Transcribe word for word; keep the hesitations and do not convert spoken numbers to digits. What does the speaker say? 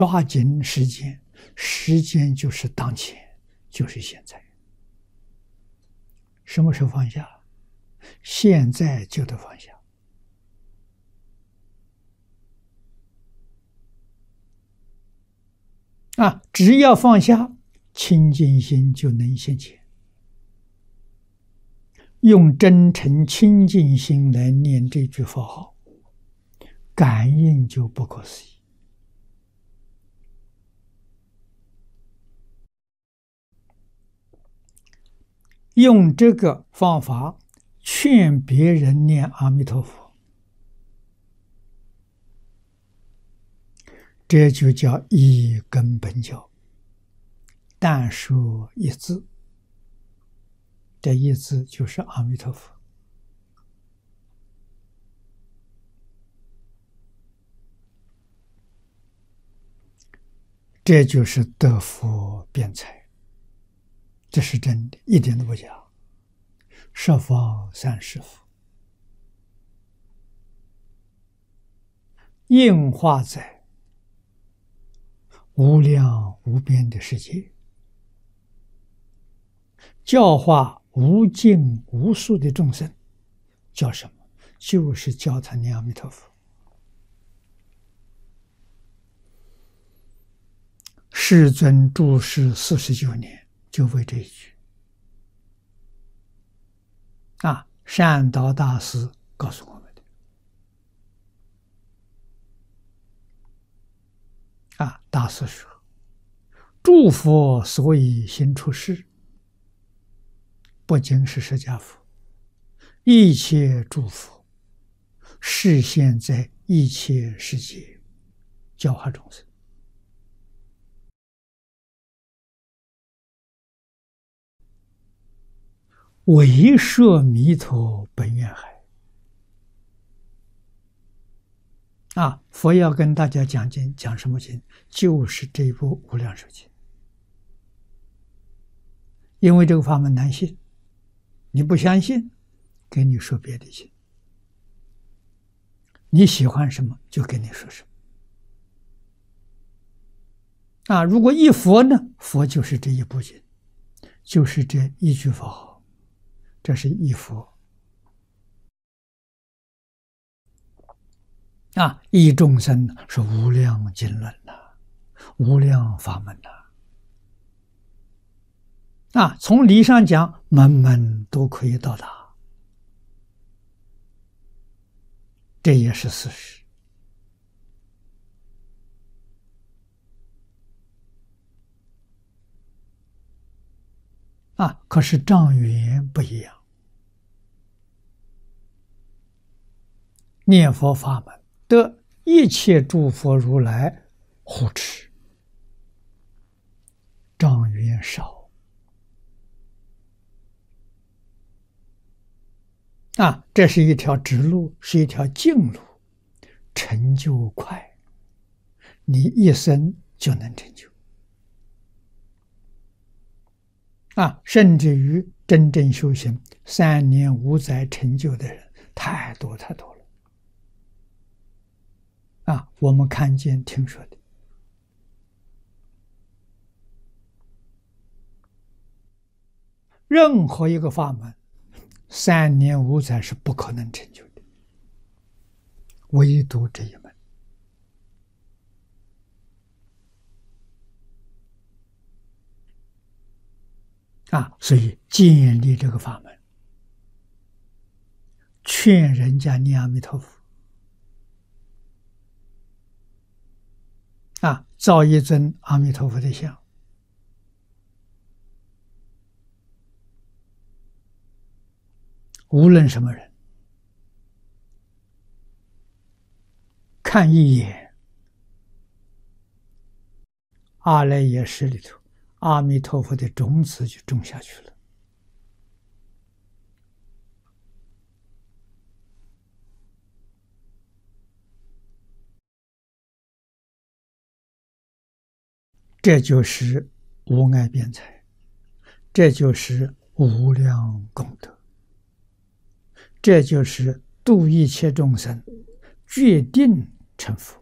抓紧时间，时间就是当前，就是现在。什么时候放下？现在就得放下。啊，只要放下，清净心就能现前。用真诚清净心来念这句佛号，感应就不可思议。用这个方法劝别人念阿弥陀佛，这就叫一根本教，但说一字，这一字就是阿弥陀佛。这就是得福辩才，这是真的，一点都不假。十方三世佛应化在无量无边的世界，教化无尽无数的众生，叫什么？就是教他念阿弥陀佛。世尊住世四十九年，就为这一句。啊，善导大师告诉我们的。啊，大师说：“诸佛所以行出世，不仅是释迦佛，一切诸佛示现在一切世界，教化众生。”为摄弥陀本愿海。啊，佛要跟大家讲经，讲什么经？就是这部《无量寿经》。因为这个法门难信，你不相信，给你说别的经。你喜欢什么，就跟你说什么。啊，如果一佛呢？佛就是这一部经，就是这一句佛号。这是一佛啊，一众生是无量经论呐、啊，无量法门呐、啊。啊，从理上讲，门门都可以到达，这也是事实。啊，可是障缘不一样。念佛法门得一切诸佛如来护持，障缘少。啊，这是一条直路，是一条径路，成就快，你一生就能成就。啊，甚至于真正修行三年五载成就的人太多太多了。啊，我们看见听说的。任何一个法门，三年五载是不可能成就的，唯独这一门。啊，所以建立这个法门，劝人家念阿弥陀佛。啊，造一尊阿弥陀佛的像，无论什么人，看一眼，阿赖耶识里头，阿弥陀佛的种子就种下去了。这就是无碍辩才，这就是无量功德，这就是度一切众生决定成佛。